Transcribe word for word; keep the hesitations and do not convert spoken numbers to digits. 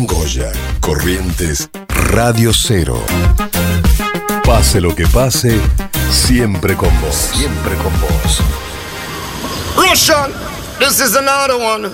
Goya, Corrientes, Radio Cero. Pase lo que pase, siempre con vos. Siempre con vos. Russian, this is another one.